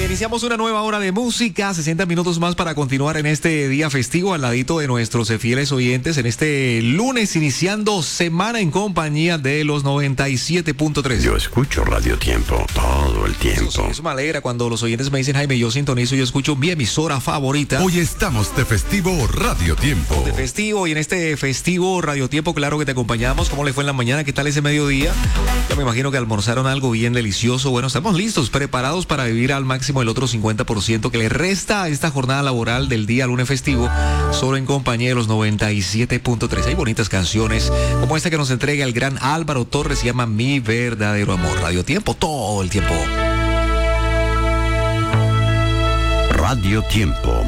Iniciamos una nueva hora de música, 60 minutos más para continuar en este día festivo al ladito de nuestros fieles oyentes en este lunes iniciando semana en compañía de los 97.3. Yo escucho Radio Tiempo todo el tiempo. Eso me alegra cuando los oyentes me dicen, Jaime, yo sintonizo, yo escucho mi emisora favorita. Hoy estamos de festivo Radio Tiempo. De festivo, y en este festivo Radio Tiempo, claro que te acompañamos. ¿Cómo le fue en la mañana? ¿Qué tal ese mediodía? Yo me imagino que almorzaron algo bien delicioso. Bueno, estamos listos, preparados para vivir al máximo el otro 50% que le resta a esta jornada laboral del día lunes festivo, solo en compañía de los 97.3. Hay bonitas canciones como esta que nos entrega el gran Álvaro Torres, se llama Mi Verdadero Amor. Radio Tiempo, todo el tiempo. Radio Tiempo,